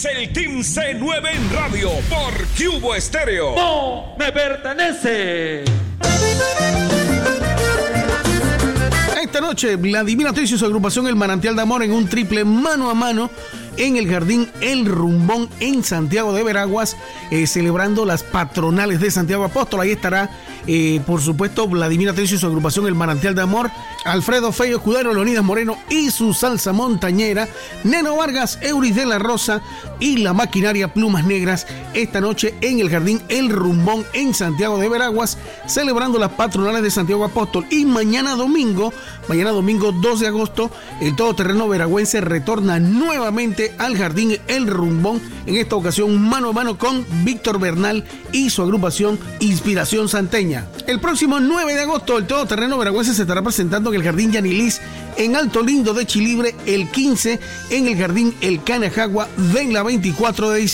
El Team C9 en radio por Cubo Estéreo. ¡No me pertenece! Esta noche, Vladimir Atencio y su agrupación El Manantial de Amor en un triple mano a mano en el Jardín El Rumbón en Santiago de Veraguas, celebrando las patronales de Santiago Apóstol. Ahí estará, por supuesto, Vladimir Atencio y su agrupación El Manantial de Amor, Alfredo Feyo Escudero, Leonidas Moreno y su salsa montañera, Neno Vargas, Euris de la Rosa y la maquinaria Plumas Negras, esta noche en el Jardín El Rumbón en Santiago de Veraguas, celebrando las patronales de Santiago Apóstol. Y mañana domingo 2 de agosto, el todoterreno veragüense retorna nuevamente al Jardín El Rumbón, en esta ocasión mano a mano con Víctor Bernal y su agrupación Inspiración Santeña. El próximo 9 de agosto, el todoterreno veragüense se estará presentando en el Jardín Yanilis en Alto Lindo de Chilibre, el 15 en el Jardín El Canajagua de la 24 de diciembre.